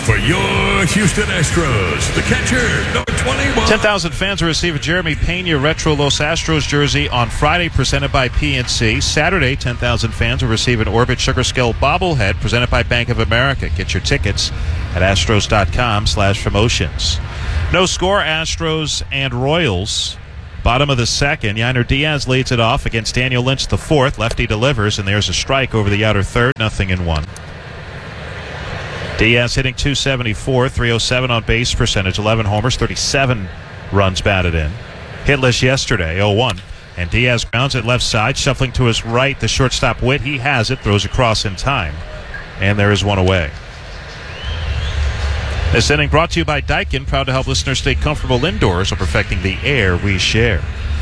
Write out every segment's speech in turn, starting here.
for your Houston Astros. The catcher, number 21. 10,000 fans will receive a Jeremy Pena Retro Los Astros jersey on Friday, presented by PNC. Saturday, 10,000 fans will receive an Orbit Sugar Skull bobblehead presented by Bank of America. Get your tickets at astros.com/promotions. No score, Astros and Royals. Bottom of the second, Yainer Diaz leads it off against Daniel Lynch the fourth. Lefty delivers, and there's a strike over the outer third. 0-1. Diaz hitting .274, .307 on base percentage, 11 homers, 37 runs batted in. Hitless yesterday, 0-1. And Diaz grounds it left side, shuffling to his right. The shortstop Witt, he has it, throws across in time. And there is one away. This inning brought to you by Daikin, proud to help listeners stay comfortable indoors while perfecting the air we share.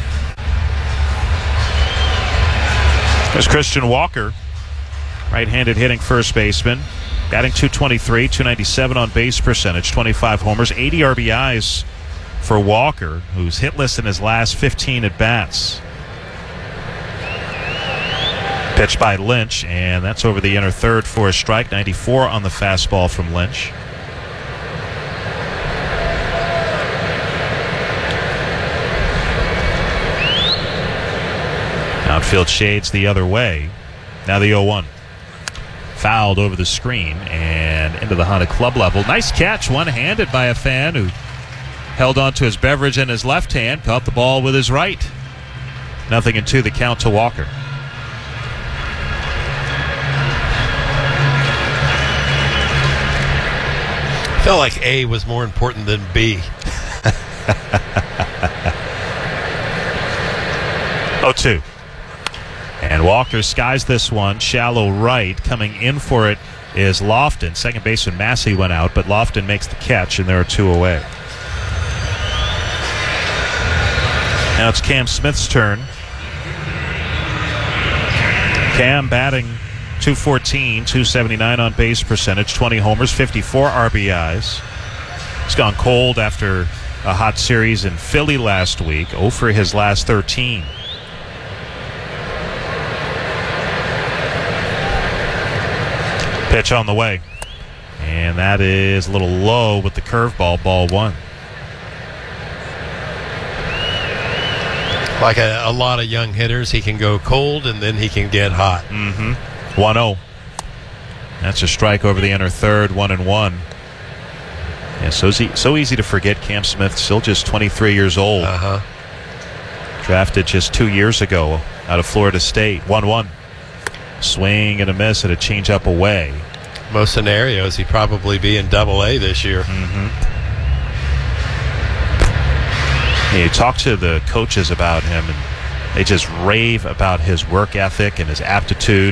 There's Christian Walker, right-handed hitting first baseman, batting .223, .297 on base percentage, 25 homers, 80 RBIs for Walker, who's hitless in his last 15 at-bats. Pitched by Lynch, and that's over the inner third for a strike. 94 on the fastball from Lynch. Outfield shades the other way. Now the 0-1. Fouled over the screen and into the Honda club level. Nice catch, one-handed by a fan who held on to his beverage in his left hand, caught the ball with his right. 0-2, the count to Walker. I felt like A was more important than B. 0-2. And Walker skies this one, shallow right. Coming in for it is Lofton. Second baseman Massey went out, but Lofton makes the catch, and there are two away. Now it's Cam Smith's turn. Cam batting .214, .279 on base percentage, 20 homers, 54 RBIs. He's gone cold after a hot series in Philly last week, 0 for his last 13. Pitch on the way. And that is a little low with the curveball, ball one. Like a lot of young hitters, he can go cold and then he can get hot. 1-0. That's a strike over the inner third, 1-1. Yeah, so easy to forget Cam Smith, still just 23 years old. Drafted just 2 years ago out of Florida State. 1-1. Swing and a miss at a changeup away. Most scenarios, he'd probably be in Double-A this year. Yeah, you talk to the coaches about him, and they just rave about his work ethic and his aptitude.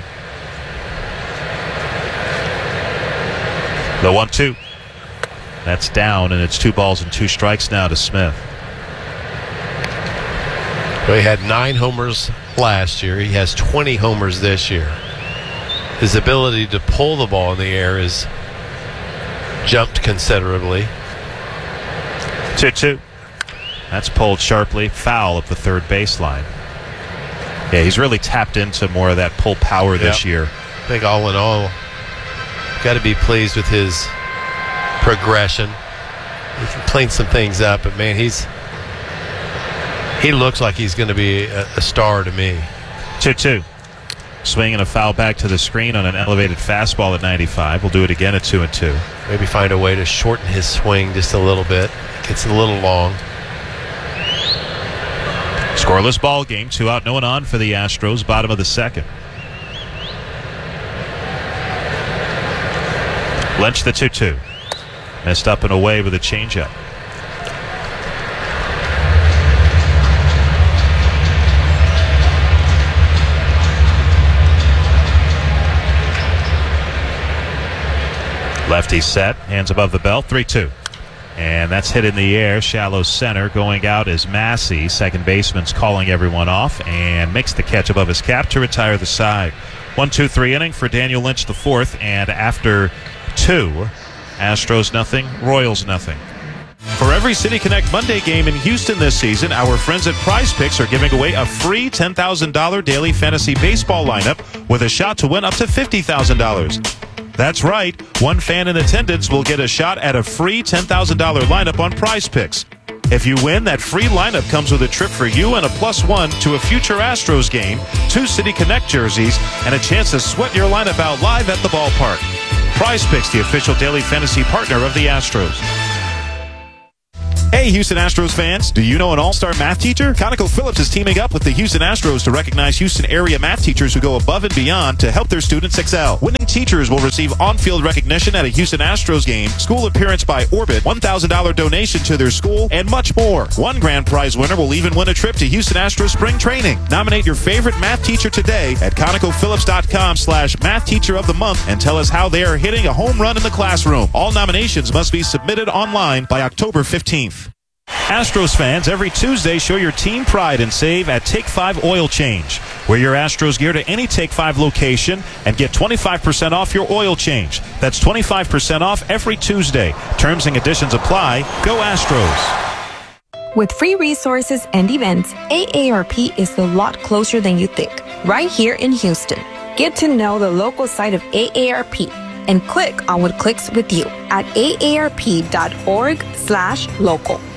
The 1-2. That's down, and it's 2 balls and 2 strikes now to Smith. Well, he had 9 homers last year. He has 20 homers this year. His ability to pull the ball in the air has jumped considerably. 2-2. That's pulled sharply. Foul up the third baseline. Yeah, he's really tapped into more of that pull power this year. I think all in all, got to be pleased with his progression. He can clean some things up, but man, he looks like he's going to be a star to me. 2-2. Swing and a foul back to the screen on an elevated fastball at 95. We'll do it again at 2-2. Maybe find a way to shorten his swing just a little bit. Gets a little long. Scoreless ball game. 2 out, no one on for the Astros. Bottom of the second. Lynch the 2-2. Missed up and away with a changeup. Lefty set, hands above the belt, 3-2. And that's hit in the air, shallow center. Going out is Massey. Second baseman's calling everyone off and makes the catch above his cap to retire the side. 1-2-3 inning for Daniel Lynch the fourth, and after 2, Astros nothing, Royals nothing. For every City Connect Monday game in Houston this season, our friends at Prize Picks are giving away a free $10,000 daily fantasy baseball lineup with a shot to win up to $50,000. That's right. One fan in attendance will get a shot at a free $10,000 lineup on Prize Picks. If you win, that free lineup comes with a trip for you and a +1 to a future Astros game, 2 City Connect jerseys, and a chance to sweat your lineup out live at the ballpark. Prize Picks, the official daily fantasy partner of the Astros. Hey, Houston Astros fans. Do you know an all-star math teacher? ConocoPhillips is teaming up with the Houston Astros to recognize Houston area math teachers who go above and beyond to help their students excel. Winning teachers will receive on-field recognition at a Houston Astros game, school appearance by Orbit, $1,000 donation to their school, and much more. One grand prize winner will even win a trip to Houston Astros spring training. Nominate your favorite math teacher today at ConocoPhillips.com/math teacher of the month and tell us how they are hitting a home run in the classroom. All nominations must be submitted online by October 15th. Astros fans, every Tuesday, show your team pride and save at Take 5 Oil Change. Wear your Astros gear to any Take 5 location and get 25% off your oil change. That's 25% off every Tuesday. Terms and conditions apply. Go Astros. With free resources and events, AARP is a lot closer than you think. Right here in Houston. Get to know the local side of AARP and click on what clicks with you at aarp.org/local.